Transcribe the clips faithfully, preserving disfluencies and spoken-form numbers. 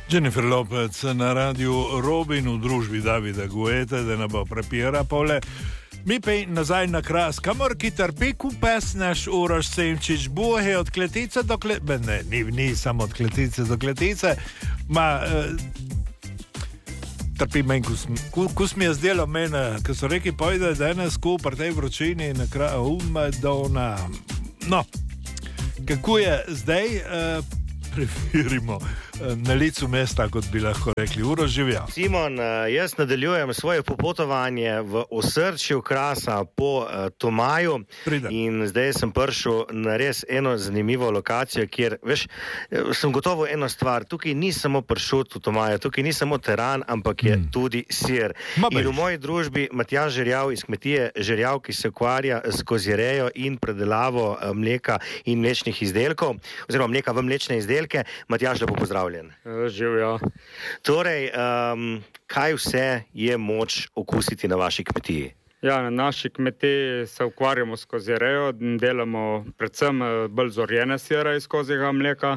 Jennifer Lopez na radiju Robin v družbi Davida Guetta, da ne bo prepira pole. Mi pa nazaj na Kras, kamor ki trpi kupes naš Uroš Semčič, bohe od kletice do kletice, ne, ni, ni samo od kletice do kletice, ma eh, trpi meni, kus mi je zdelo mene, ko so rekli, pojde danes skupaj tej vročini na kraju Umadona. No, kako je zdaj, eh, preverimo na licu mesta, kot bi lahko rekli. Uroš, živijo. Simon, jaz nadaljujem svoje popotovanje v osrčju Krasa po uh, Tomaju. Pridem. In zdaj sem prišel na res eno zanimivo lokacijo, kjer, veš, sem gotovo eno stvar. Tukaj ni samo pršut v Tomaju, tukaj ni samo teran, ampak je mm. tudi sir. Ma in v moji družbi Matjaž Žerjav iz kmetije Žerjav, ki se ukvarja s kozjerejo in predelavo uh, mleka in mlečnih izdelkov, oziroma mleka v mlečne izdelke. Matjaž, lepo pozdravljen. Živijo. Torej, um, kaj vse je moč okusiti na vaši kmetiji? Ja, na naši kmetiji se ukvarjamo s kozjerejo, delamo predvsem bolj zorjene sire iz kozjega mleka,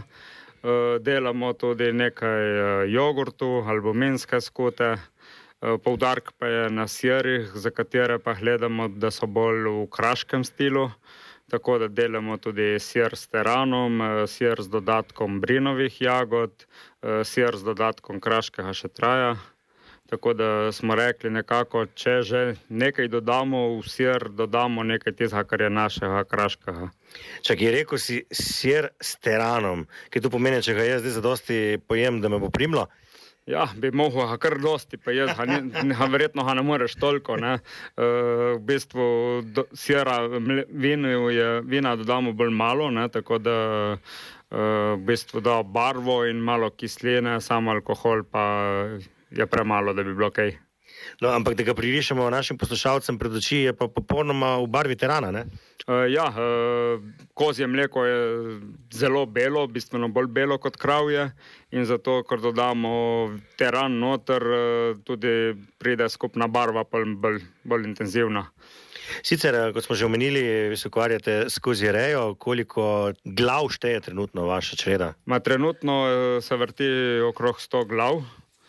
delamo tudi nekaj jogurtu, albuminske skute, poudarek pa je na sirih, za katere pa gledamo, da so bolj v kraškem stilu. Tako da delamo tudi sir s teranom, sir z dodatkom brinovih jagod, sir z dodatkom kraškega šetraja. Tako da smo rekli nekako, če že nekaj dodamo v sir, dodamo nekaj tistega, kar je našega kraškega. Čakaj, rekel si sir s teranom, ki to pomeni, če ga jaz zdaj zadosti pojem, da me bo primlo? Ja, bi mogel ga kar dosti, pa jaz ga, ne, ga verjetno ga ne moreš toliko. Ne. E, v bistvu do, sira vinu je, vina dodamo bolj malo, ne, tako da e, v bistvu da barvo in malo kisline, samo alkohol pa je premalo, da bi bilo kaj. No, ampak da ga pririšemo našim poslušalcem pred oči, je pa popolnoma v barvi terana, ne? Uh, ja, uh, kozje mleko je zelo belo, bistveno bolj belo kot kravje in zato, ker dodamo teran noter, uh, tudi pride skupna barva bolj, bolj, bolj intenzivna. Sicer, kot smo že omenili, vi se ukvarjate s kozjerejo, koliko glav šteje trenutno vaša čreda? Ma, trenutno uh, se vrti okrog sto glav.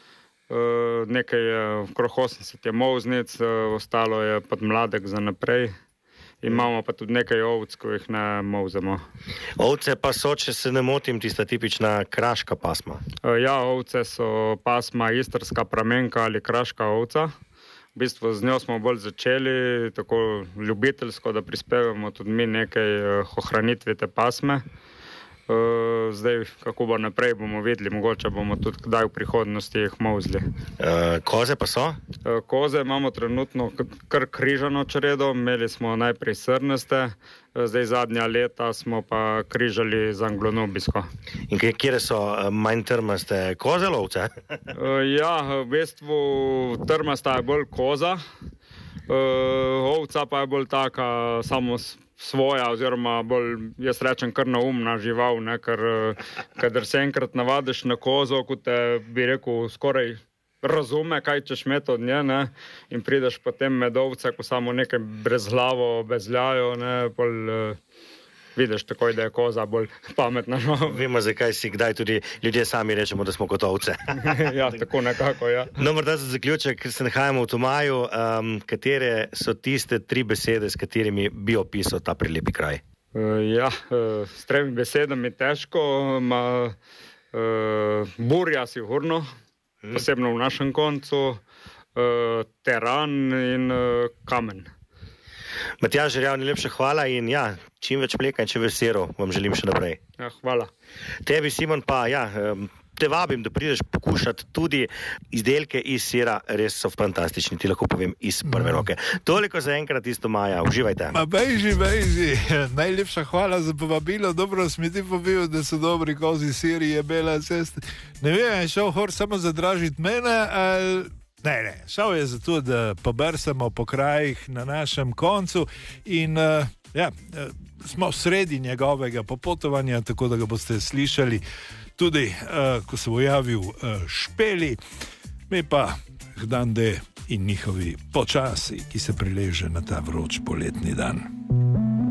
Uh, nekaj je okrog osemdeset je molznic, uh, ostalo je podmladek za naprej. Imamo pa tudi nekaj ovc, ko jih ne molzemo. Ovce pa so, če se ne motim, tista tipična kraška pasma. Uh, ja, ovce so pasma istrska pramenka ali kraška ovca. V bistvu z njo smo bolj začeli, tako ljubiteljsko, da prispevamo tudi mi nekaj uh, ohranitve te pasme. Uh, zdaj, kako bo naprej, bomo videli, mogoče bomo tudi kdaj v prihodnosti jih molzli. Uh, koze pa so? Uh, koze imamo trenutno kar križano čredo, imeli smo najprej srnaste, uh, zdaj zadnja leta smo pa križali z anglonubisko. In kje so uh, manj trmaste, koze lovce? uh, ja, v bistvu trmasta je bolj koza, uh, ovca pa je bolj taka samo svoja, oziroma bolj, jaz rečem, kar naumna žival, ne, ker kadar se enkrat navadiš na kozo, ko te, bi rekel, skoraj razume, kaj češ imeti od nje, ne, in prideš potem med ovce, ko samo nekaj brezglavo bezljajo, ne, pol uh, vidiš takoj, da je koza bolj pametna. No. Vemo, zakaj si kdaj tudi ljudje sami rečemo, da smo kot ovce. Ja, tako nekako, ja. No, morda za zaključek, ker se nahajamo v Tomaju, um, katere so tiste tri besede, s katerimi bi opisal ta prelepi kraj? Uh, ja, uh, s tremi besedami težko, ma uh, burja sigurno, hmm. posebno v našem koncu, uh, teran in uh, kamen. Matjaž Žerjav, najlepša hvala in ja, čim več mleka in čim več sirov vam želim še naprej. Ja, hvala. Tebi, Simon, pa ja, te vabim, da prideš pokušati tudi izdelke iz sira, res so fantastični, ti lahko povem iz prve roke. Toliko za enkrat iz Tomaja, uživajte. Ma bejži, bejži, najlepša hvala za povabilo, dobro si mi ti pobil, da so dobri kozi siri, je bela cesta. Ne vem, je šel hor samo zadražiti mene, ali... Ne, ne, šel je zato, da pobrsamo po krajih na našem koncu in uh, ja, uh, smo sredi njegovega popotovanja, tako da ga boste slišali tudi, uh, ko se bo javil uh, Špeli, mi pa Hdande in njihovi počasi, ki se prileže na ta vroč poletni dan.